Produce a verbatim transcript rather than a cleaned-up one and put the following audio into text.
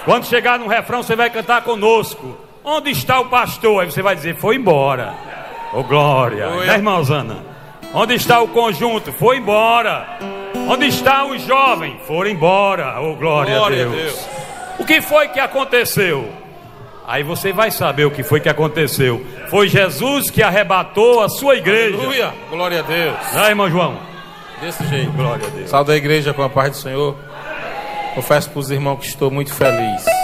Quando chegar no refrão, você vai cantar conosco. Onde está o pastor? Aí você vai dizer, foi embora. Ô oh, glória. Oi. Né, irmã Osana? Onde está o conjunto? Foi embora. Onde está os jovens? Foram embora. Ô oh, glória, glória a, Deus. a Deus. O que foi que aconteceu? Aí você vai saber o que foi que aconteceu. Foi Jesus que arrebatou a sua igreja. Aleluia. Glória a Deus. Né, irmão João? Desse jeito. Glória a Deus. Salve a igreja com a paz do Senhor. Confesso para os irmãos que estou muito feliz.